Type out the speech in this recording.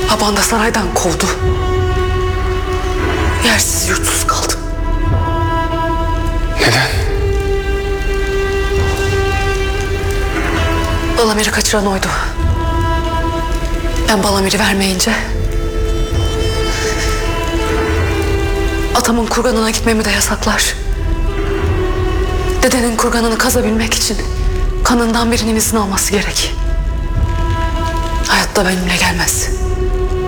Baban da saraydan kovdu. Yersiz yurtsuz kaldım. Neden? Balamir'i kaçıran oydu. Ben Balamir'i vermeyince atamın kurganına gitmemi de yasaklar. Dedenin kurganını kazabilmek için kanından birinin izin alması gerek. Hayatta benimle gelmez.